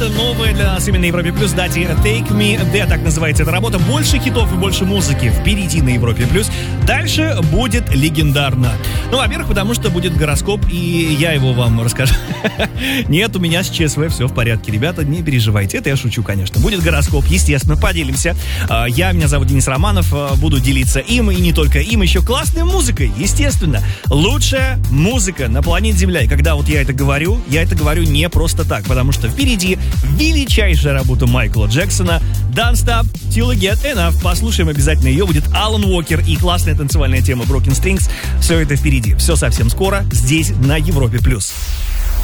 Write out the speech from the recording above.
работа новая для нас именно на Европе Плюс. Дати Take Me There, так называется эта работа. Больше хитов и больше музыки впереди на Европе Плюс. Дальше будет легендарно. Ну, во-первых, потому что будет гороскоп, и я его вам расскажу. Нет, у меня с ЧСВ все в порядке, ребята, не переживайте. Это я шучу, конечно. Будет гороскоп, естественно, поделимся. Меня зовут Денис Романов, буду делиться им, и не только им, еще классной музыкой, естественно. Лучшая музыка на планете Земля. И когда вот я это говорю не просто так, потому что впереди величайшая работа Майкла Джексона Don't Stop Till You Get Enough. Послушаем обязательно ее. Будет Алан Уокер и классная танцевальная тема Broken Strings. Все это впереди. Все совсем скоро здесь на Европе+.